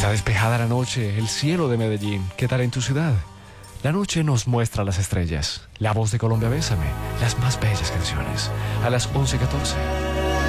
Está despejada la noche, el cielo de Medellín. ¿Qué tal en tu ciudad? La noche nos muestra las estrellas. La voz de Colombia Bésame, las más bellas canciones. A las 11:14.